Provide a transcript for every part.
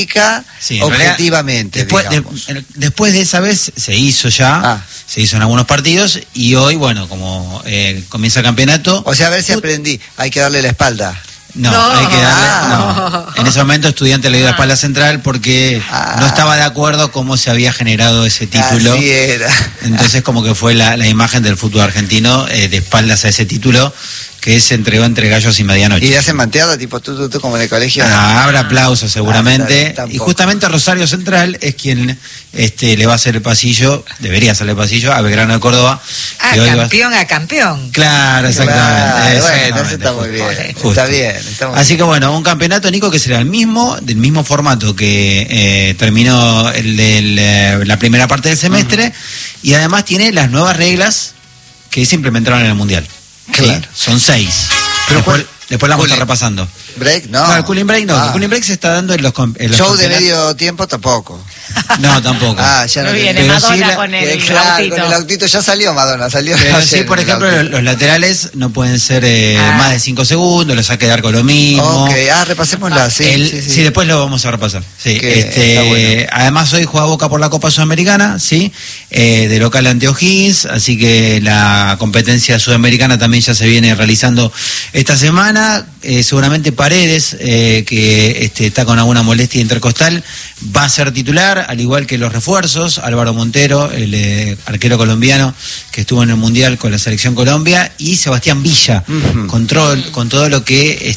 Sí, objetivamente, después de esa vez se hizo ya, se hizo en algunos partidos y hoy, bueno, como comienza el campeonato... O sea, a ver si aprendí, hay que darle la espalda. No, hay que darle... No. En ese momento Estudiantes le dio la espalda Central porque no estaba de acuerdo cómo se había generado ese título. Así era. Entonces como que fue la imagen del fútbol argentino de espaldas a ese título que se entregó entre gallos y medianoche. ¿Y le hacen manteada, tipo tú como en el colegio? Habrá aplausos seguramente. Y justamente Rosario Central es quien le va a hacer el pasillo, debería hacerle el pasillo a Belgrano de Córdoba. Campeón a campeón. Claro, exactamente. Bueno, eso está muy bien. Está bien. Así que bueno, un campeonato, Nico, que será del mismo formato que terminó la primera parte del semestre, y además tiene las nuevas reglas que se implementaron en el Mundial. Claro. ¿Sí? Son 6. Después la vamos a estar repasando. ¿Break? No. No, el cooling break no. El cooling break se está dando en los show de medio tiempo tampoco. No, tampoco. Ya no viene Madonna sí, con el autito. Con el autito ya salió Madonna, Pero sí, por ejemplo, los laterales no pueden ser más de 5 segundos, los saque de arco lo mismo. Ok, repasémosla, sí, después lo vamos a repasar. Sí. Bueno. Además hoy juega Boca por la Copa Sudamericana, sí, de local ante O'Higgins, así que la competencia sudamericana también ya se viene realizando esta semana. Seguramente Paredes, que está con alguna molestia intercostal, va a ser titular, al igual que los refuerzos, Álvaro Montero, el arquero colombiano que estuvo en el Mundial con la Selección Colombia, y Sebastián Villa, con todo lo que,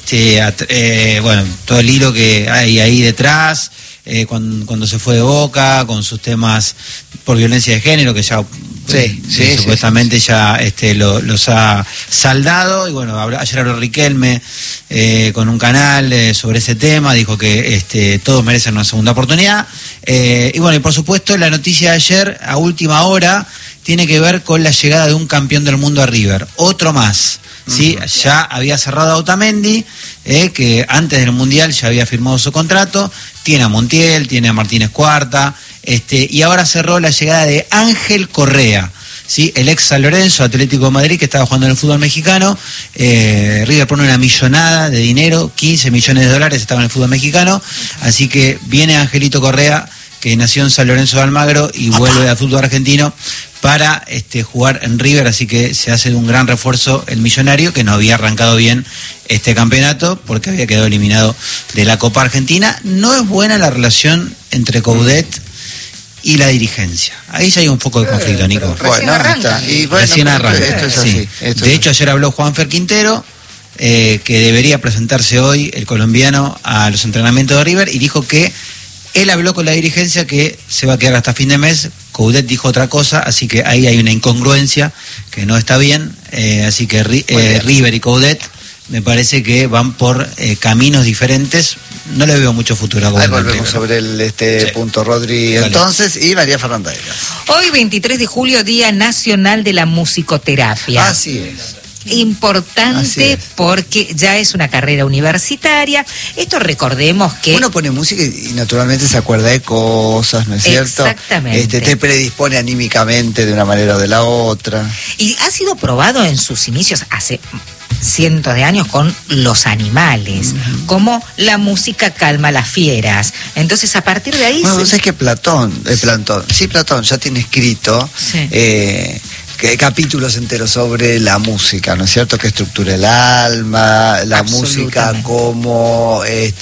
todo el hilo que hay ahí detrás, cuando se fue de Boca, con sus temas por violencia de género, que ya supuestamente ya los ha saldado. Y bueno, ayer habló Riquelme con un canal sobre ese tema, dijo que todos merecen una segunda oportunidad. Y bueno, y por supuesto la noticia de ayer, a última hora, tiene que ver con la llegada de un campeón del mundo a River, otro más. ¿Sí? Ya había cerrado a Otamendi, que antes del Mundial ya había firmado su contrato, tiene a Montiel, tiene a Martínez Cuarta, y ahora cerró la llegada de Ángel Correa, ¿sí? El ex San Lorenzo, Atlético de Madrid, que estaba jugando en el fútbol mexicano. River pone una millonada de dinero, $15 millones estaba en el fútbol mexicano, así que viene Angelito Correa, que nació en San Lorenzo de Almagro y vuelve al fútbol argentino para jugar en River, así que se hace de un gran refuerzo el millonario, que no había arrancado bien este campeonato porque había quedado eliminado de la Copa Argentina. No es buena la relación entre Coudet y la dirigencia. Ahí ya hay un poco de conflicto, Nico. Recién arranca. Recién arranca. Sí. De hecho, ayer habló Juanfer Quintero, que debería presentarse hoy el colombiano a los entrenamientos de River, y dijo que él habló con la dirigencia que se va a quedar hasta fin de mes. Coudet dijo otra cosa, así que ahí hay una incongruencia que no está bien. Así que River y Coudet me parece que van por caminos diferentes. No le veo mucho futuro a Coudet. Ahí volvemos sobre punto, Rodri. Dale. Entonces, y María Fernanda. Hoy, 23 de julio, Día Nacional de la Musicoterapia. Así es. Importante porque ya es una carrera universitaria. Esto recordemos que... Uno pone música y naturalmente se acuerda de cosas, ¿no es cierto? Exactamente. Te predispone anímicamente de una manera o de la otra. Y ha sido probado en sus inicios hace cientos de años con los animales, como la música calma a las fieras. Entonces, a partir de ahí... Bueno, es que Platón ya tiene escrito... capítulos enteros sobre la música, ¿no es cierto? Que estructura el alma, la música como,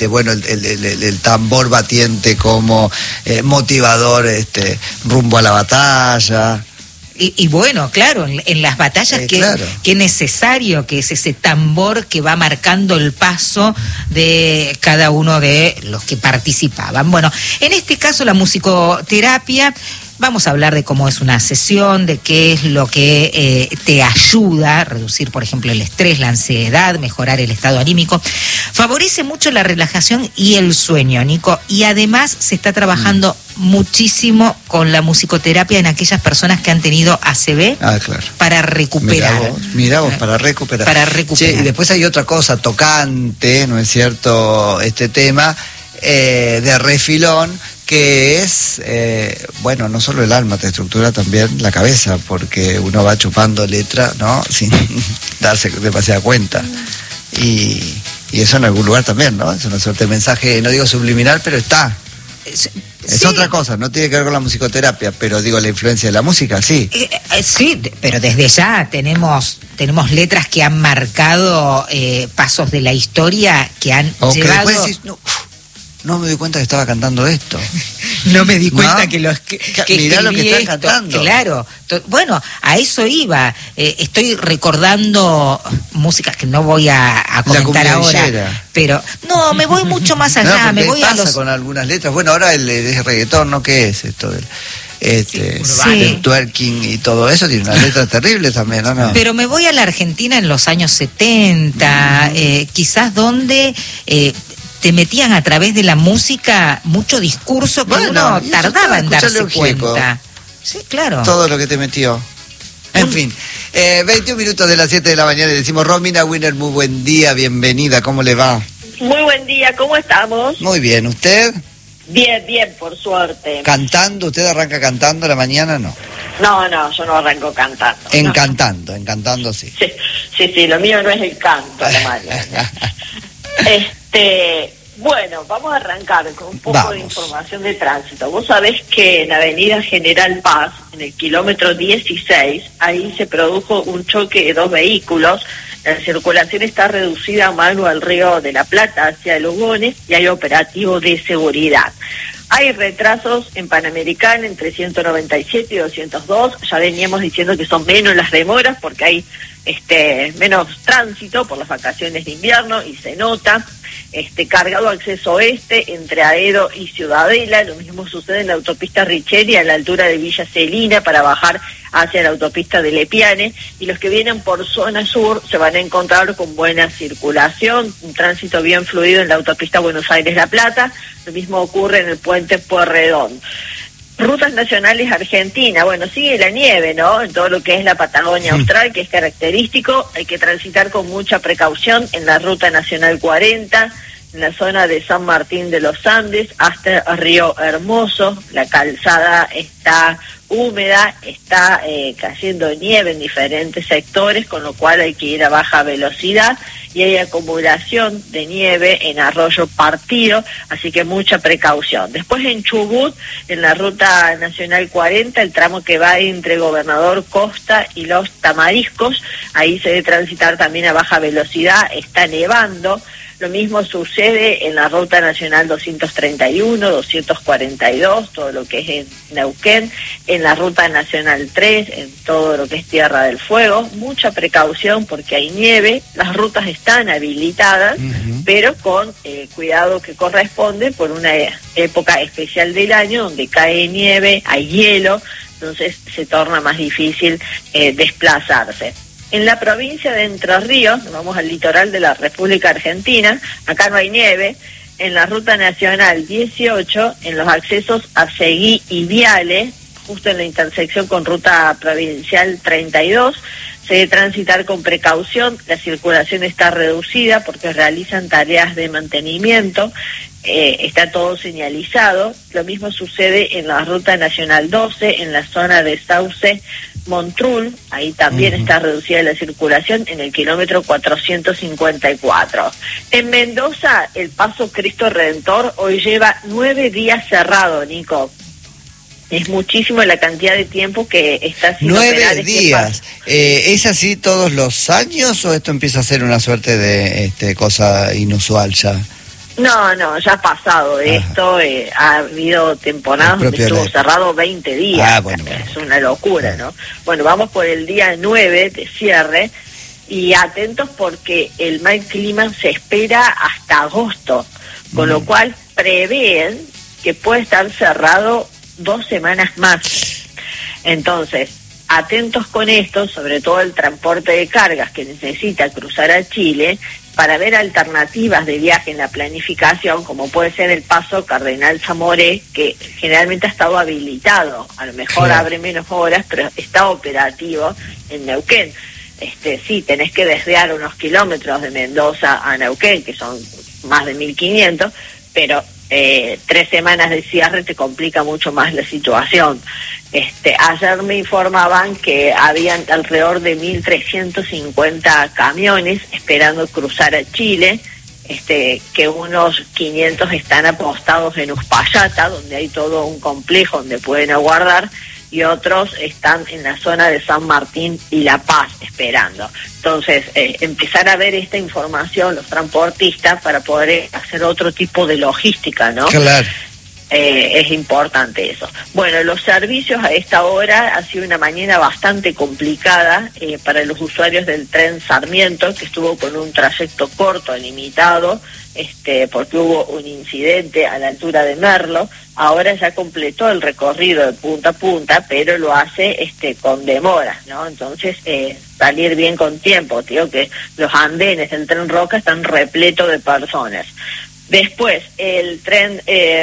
el tambor batiente como motivador, rumbo a la batalla. Y bueno, claro, en las batallas que necesario que es ese tambor que va marcando el paso de cada uno de los que participaban. Bueno, en este caso la musicoterapia, vamos a hablar de cómo es una sesión, de qué es lo que te ayuda a reducir, por ejemplo, el estrés, la ansiedad, mejorar el estado anímico. Favorece mucho la relajación y el sueño, Nico. Y además se está trabajando muchísimo con la musicoterapia en aquellas personas que han tenido ACV para recuperar. Mirá vos, para recuperar. Che, y después hay otra cosa tocante, ¿no es cierto? Este tema de refilón, que es, no solo el alma, te estructura también la cabeza, porque uno va chupando letra, ¿no? Sin darse demasiada cuenta. Y eso en algún lugar también, ¿no? Es una suerte de mensaje, no digo subliminal, pero está. Es otra cosa, no tiene que ver con la musicoterapia, pero digo, la influencia de la música, sí. Sí, pero desde ya tenemos letras que han marcado pasos de la historia que han llevado... Que después decís, no me di cuenta que estaba cantando esto. No me di cuenta que mirá lo que están cantando. Claro. Bueno, a eso iba. Estoy recordando músicas que no voy a comentar ahora. Villera. Pero no, me voy mucho más allá. Me voy pasa a los... con algunas letras. Bueno, ahora el reggaetón, ¿no? ¿Qué es esto del el twerking y todo eso? Tiene unas letras terribles también, ¿no? Pero me voy a la Argentina en los años 70, quizás donde... te metían a través de la música mucho discurso que uno tardaba en darse cuenta. Sí, claro. Todo lo que te metió. En fin, 21 minutos de las 7 de la mañana y decimos, Romina Winner, muy buen día, bienvenida, ¿cómo le va? Muy buen día, ¿cómo estamos? Muy bien, ¿usted? Bien, por suerte. ¿Cantando? ¿Usted arranca cantando a la mañana? No. No, yo no arranco cantando. Encantando sí. Sí, lo mío no es el canto a la mañana. Bueno, vamos a arrancar con un poco de información de tránsito. Vos sabés que en Avenida General Paz, en el kilómetro 16, ahí se produjo un choque de dos vehículos. La circulación está reducida a mano al Río de la Plata hacia Lugones y hay operativo de seguridad. Hay retrasos en Panamericana entre 197 y 202. Ya veníamos diciendo que son menos las demoras porque hay menos tránsito por las vacaciones de invierno y se nota. Cargado acceso oeste entre Aedo y Ciudadela. Lo mismo sucede en la autopista Richeri a la altura de Villa Celina para bajar hacia la autopista de Lepiane, y los que vienen por zona sur se van a encontrar con buena circulación, un tránsito bien fluido en la autopista Buenos Aires-La Plata. Lo mismo ocurre en el puente Pueyrredón. Rutas nacionales Argentina, bueno, sigue la nieve, ¿no? En todo lo que es la Patagonia Austral, que es característico. Hay que transitar con mucha precaución en la Ruta Nacional 40, en la zona de San Martín de los Andes hasta Río Hermoso. La calzada está húmeda, está cayendo nieve en diferentes sectores, con lo cual hay que ir a baja velocidad, y hay acumulación de nieve en Arroyo Partido, así que mucha precaución. Después en Chubut, en la Ruta Nacional 40, el tramo que va entre Gobernador Costa y Los Tamariscos, ahí se debe transitar también a baja velocidad, está nevando. Lo mismo sucede en la Ruta Nacional 231, 242, todo lo que es en Neuquén, en la Ruta Nacional 3, en todo lo que es Tierra del Fuego. Mucha precaución porque hay nieve, las rutas están habilitadas, pero con cuidado que corresponde por una época especial del año donde cae nieve, hay hielo, entonces se torna más difícil desplazarse. En la provincia de Entre Ríos, vamos al litoral de la República Argentina, acá no hay nieve. En la Ruta Nacional 18, en los accesos a Seguí y Viale, justo en la intersección con Ruta Provincial 32, se debe transitar con precaución. La circulación está reducida porque realizan tareas de mantenimiento. Está todo señalizado. Lo mismo sucede en la Ruta Nacional 12, en la zona de Sauce Montrul, ahí también está reducida la circulación en el kilómetro 454. En Mendoza, el paso Cristo Redentor hoy lleva 9 días cerrado, Nico. Es muchísimo la cantidad de tiempo que está sin operar. 9 días. ¿Es así todos los años o esto empieza a ser una suerte de cosa inusual ya? No, ya ha pasado esto, ha habido temporadas donde estuvo cerrado 20 días, bueno. Es una locura, ¿no? Bueno, vamos por el día 9 de cierre, y atentos porque el mal clima se espera hasta agosto, con lo cual prevén que puede estar cerrado 2 semanas más. Entonces, atentos con esto, sobre todo el transporte de cargas que necesita cruzar a Chile, para ver alternativas de viaje en la planificación, como puede ser el paso Cardenal Zamoré, que generalmente ha estado habilitado, a lo mejor abre menos horas, pero está operativo en Neuquén. Sí, tenés que desviar unos kilómetros de Mendoza a Neuquén, que son más de 1.500, pero 3 semanas de cierre te complica mucho más la situación. Ayer me informaban que habían alrededor de 1.350 camiones esperando cruzar a Chile, que unos 500 están apostados en Uspallata, donde hay todo un complejo donde pueden aguardar, y otros están en la zona de San Martín y La Paz esperando. Entonces, empezar a ver esta información los transportistas para poder hacer otro tipo de logística, ¿no? Claro. Es importante eso. Bueno, los servicios a esta hora ha sido una mañana bastante complicada para los usuarios del tren Sarmiento, que estuvo con un trayecto corto, limitado, porque hubo un incidente a la altura de Merlo. Ahora ya completó el recorrido de punta a punta, pero lo hace con demoras, ¿no? Entonces, salir bien con tiempo. Te digo que los andenes del tren Roca están repletos de personas. Después, el tren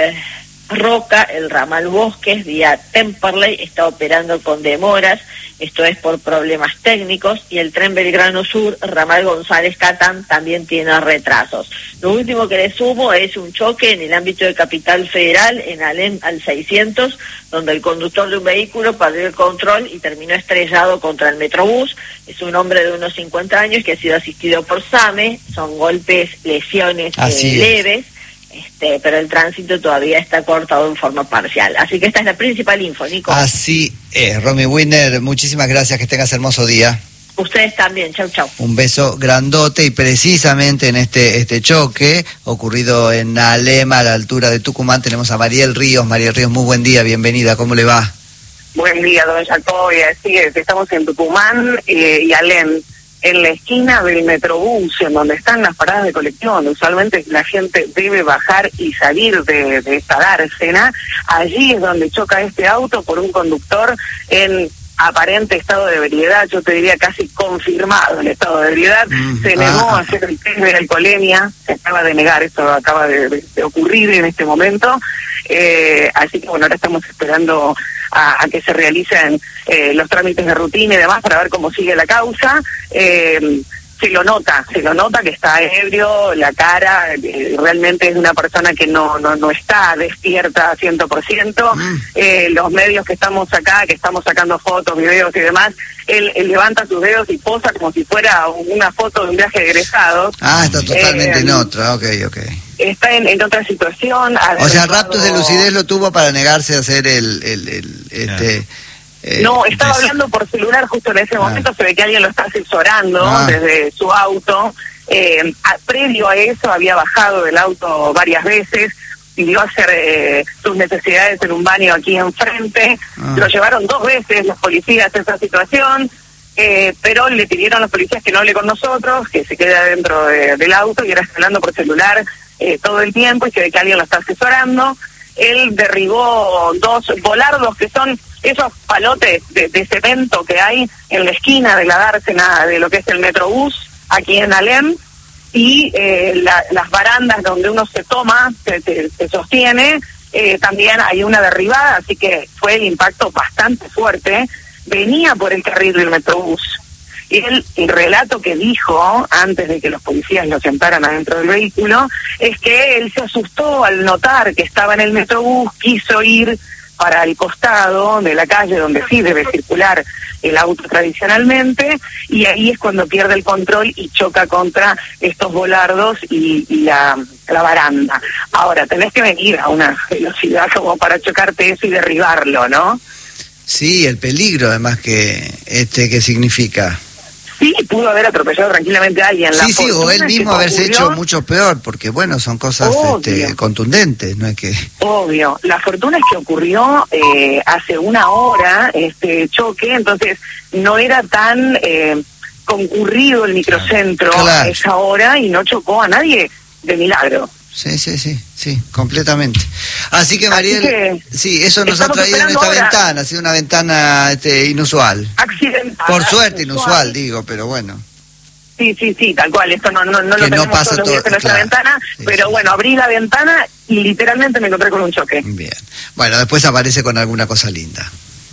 Roca, el ramal Bosques, vía Temperley, está operando con demoras, esto es por problemas técnicos, y el tren Belgrano Sur, ramal González Catán, también tiene retrasos. Lo último que le sumo es un choque en el ámbito de Capital Federal, en Alem al 600, donde el conductor de un vehículo perdió el control y terminó estrellado contra el Metrobús. Es un hombre de unos 50 años que ha sido asistido por SAME, son golpes, lesiones leves. Pero el tránsito todavía está cortado en forma parcial. Así que esta es la principal info, Nico. Así es, Romy Wiener, muchísimas gracias, que tengas hermoso día. Ustedes también, chau, chau. Un beso grandote, y precisamente en este choque ocurrido en Alema, a la altura de Tucumán, tenemos a Mariel Ríos. Mariel Ríos, muy buen día, bienvenida, ¿cómo le va? Buen día, don Jacobi, así es, estamos en Tucumán y Alem, en la esquina del Metrobús, en donde están las paradas de colectivo, usualmente la gente debe bajar y salir de esta dársena. Allí es donde choca este auto por un conductor en aparente estado de ebriedad, yo te diría casi confirmado el estado de ebriedad. Se negó a hacer el test de alcoholemia, se acaba de negar, esto acaba de ocurrir en este momento, así que bueno, ahora estamos esperando a que se realicen los trámites de rutina y demás para ver cómo sigue la causa. Se lo nota que está ebrio, la cara, realmente es una persona que no está despierta 100%. Los medios que estamos acá, que estamos sacando fotos, videos y demás, él levanta sus dedos y posa como si fuera una foto de un viaje de egresados. Está totalmente en otra, ok. Está en otra situación. O sea, raptos de lucidez lo tuvo para negarse a hacer no, estaba hablando por celular justo en ese momento, se ve que alguien lo está asesorando desde su auto. Previo a eso había bajado del auto varias veces, pidió hacer sus necesidades en un baño aquí enfrente, lo llevaron 2 veces los policías a esa situación, pero le pidieron a los policías que no hable con nosotros, que se quede adentro del auto, y era hablando por celular todo el tiempo, y se ve que alguien lo está asesorando. Él derribó 2 volardos, que son esos palotes de cemento que hay en la esquina de la dársena de lo que es el Metrobús, aquí en Alem, y las barandas donde uno se toma, se sostiene, también hay una derribada, así que fue el impacto bastante fuerte. Venía por el carril del Metrobús. Y el relato que dijo antes de que los policías lo sentaran adentro del vehículo es que él se asustó al notar que estaba en el Metrobús, quiso ir para el costado de la calle donde sí debe circular el auto tradicionalmente, y ahí es cuando pierde el control y choca contra estos volardos y la baranda. Ahora, tenés que venir a una velocidad como para chocarte eso y derribarlo, ¿no? Sí, el peligro además que significa. Sí, pudo haber atropellado tranquilamente a alguien. Sí, o él mismo haberse hecho mucho peor, porque bueno, son cosas contundentes, no es que... Obvio. La fortuna es que ocurrió hace 1 hora este choque, entonces no era tan concurrido el microcentro a esa hora y no chocó a nadie de milagro. Sí, completamente. Así que Mariel, sí, eso nos ha traído en esta ventana, ha sido una ventana inusual. Accidental. Por suerte inusual, digo, pero bueno. Sí, tal cual, esto no lo tenemos pasa todos los días en nuestra ventana, pero bueno, abrí la ventana y literalmente me encontré con un choque. Bien, bueno, después aparece con alguna cosa linda.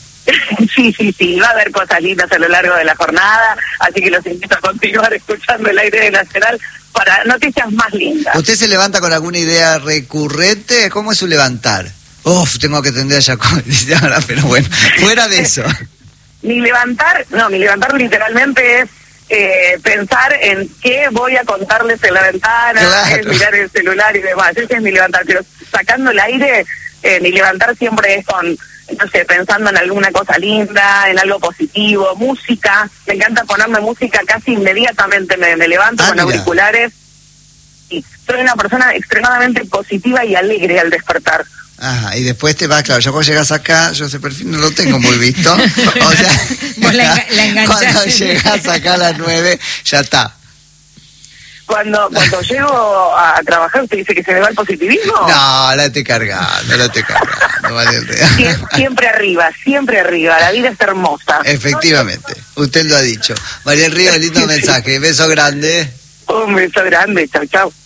Sí, va a haber cosas lindas a lo largo de la jornada, así que los invito a continuar escuchando el aire de Nacional para noticias más lindas. ¿Usted se levanta con alguna idea recurrente? ¿Cómo es su levantar? Tengo que atender a Jacob, pero bueno, fuera de eso. Mi levantar literalmente es pensar en qué voy a contarles en la ventana, claro. Es mirar el celular y demás. Ese es mi levantar, pero sacando el aire, mi levantar siempre es con, no sé, pensando en alguna cosa linda, en algo positivo, música. Me encanta ponerme música casi inmediatamente, me levanto con auriculares. Y soy una persona extremadamente positiva y alegre al despertar. Ajá, y después te vas, claro, ya cuando llegas acá, yo ese perfil no lo tengo muy visto. O sea, vos la cuando llegas acá a las 9, ya está. Cuando llego a trabajar, ¿usted dice que se me va el positivismo? No, la estoy cargando, vale el real. Siempre arriba, la vida es hermosa. Efectivamente, usted lo ha dicho. María del Río, lindo mensaje, beso grande. Un beso grande, chau, chau.